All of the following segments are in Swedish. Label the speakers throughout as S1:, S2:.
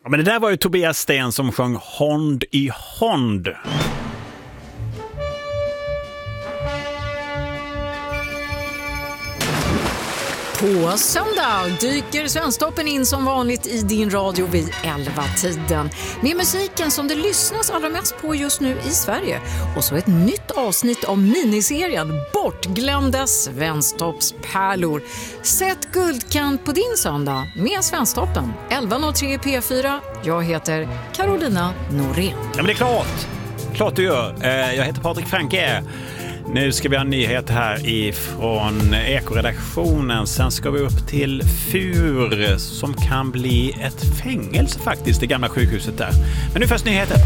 S1: Ja, men det där var ju Tobias Sten som sjöng Hond i Hond.
S2: På söndag dyker Svensktoppen in som vanligt i din radio vid 11-tiden. Med musiken som det lyssnas allra mest på just nu i Sverige. Och så ett nytt avsnitt av miniserien Bortglömda Svensktoppspärlor. Sätt guldkant på din söndag med Svensktoppen. 11.03 P4. Jag heter Carolina Norén.
S1: Ja, men det är klart. Klart du gör. Jag heter Patrik Franke. Nu ska vi ha en nyhet här ifrån Ekoredaktionen. Sen ska vi upp till Fur som kan bli ett fängelse faktiskt, det gamla sjukhuset där. Men nu först nyheter.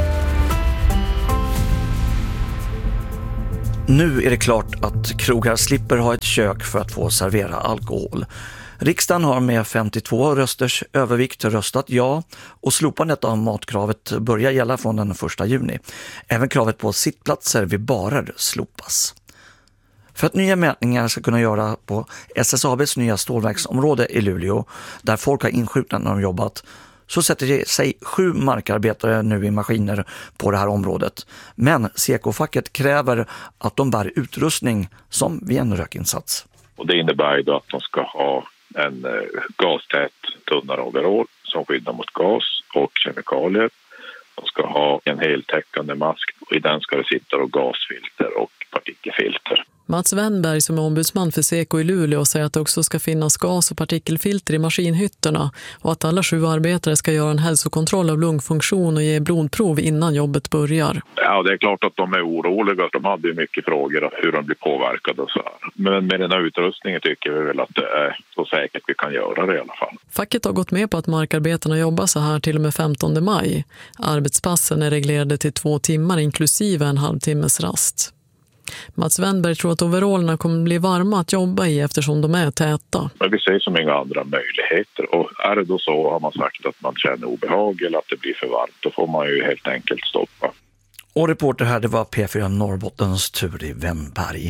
S3: Nu är det klart att krogar slipper ha ett kök för att få servera alkohol. Riksdagen har med 52 rösters övervikt röstat ja och slopandet av matkravet börjar gälla från den 1 juni. Även kravet på sittplatser vid barer slopas. För att nya mätningar ska kunna göra på SSABs nya stålverksområde i Luleå, där folk har inskjutnat när de jobbat, så sätter sig 7 markarbetare nu i maskiner på det här området. Men Seko-facket kräver att de bär utrustning som vid en rökinsats.
S4: Och det innebär då att de ska ha en gastät tunnare overall som skyddar mot gas och kemikalier. De ska ha en heltäckande mask och i den ska det sitta gasfilter och partikelfilter.
S5: Mats Wennberg som är ombudsman för Seko i Luleå säger att det också ska finnas gas- och partikelfilter i maskinhytterna och att alla 7 arbetare ska göra en hälsokontroll av lungfunktion och ge blodprov innan jobbet börjar.
S4: Ja, det är klart att de är oroliga. De hade ju mycket frågor om hur de blir påverkade och så här. Men med den här utrustningen tycker vi väl att det är så säkert vi kan göra det i alla fall.
S5: Facket har gått med på att markarbetarna jobbar så här till och med 15 maj. Arbetspassen är reglerade till 2 timmar inklusive en halvtimmes rast. Mats Wennberg tror att overallerna kommer bli varma att jobba i eftersom de är täta.
S4: Men vi ser som inga andra möjligheter. Och är det då så har man sagt att man känner obehag eller att det blir för varmt, då får man ju helt enkelt stoppa.
S3: Och reporter här, det var P4 Norrbottens tur i Wennberg.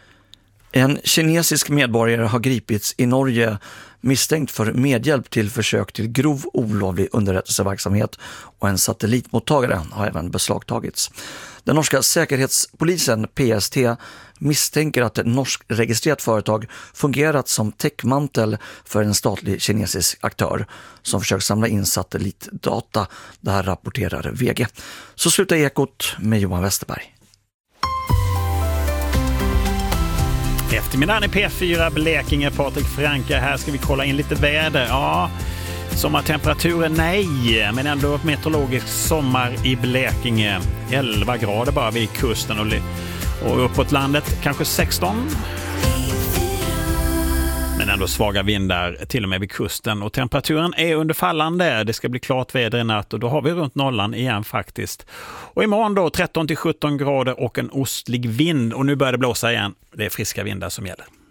S3: En kinesisk medborgare har gripits i Norge misstänkt för medhjälp till försök till grov olovlig underrättelseverksamhet och en satellitmottagare har även beslagtagits. Den norska säkerhetspolisen PST misstänker att ett norskregistrerat företag fungerat som täckmantel för en statlig kinesisk aktör som försöker samla in satellitdata. Det här rapporterar VG. Så slutar Ekot med Johan Westerberg.
S1: Eftermiddagen i P4 Blekinge, Patrik Franke. Här ska vi kolla in lite väder. Ja, sommartemperaturen nej, men ändå meteorologisk sommar i Blekinge. 11 grader bara vid kusten och uppåt landet kanske 16. Men ändå svaga vindar till och med vid kusten. Och temperaturen är under fallande. Det ska bli klart väder i natt och då har vi runt nollan igen faktiskt. Och imorgon då 13-17 grader och en ostlig vind. Och nu börjar det blåsa igen. Det är friska vindar som gäller.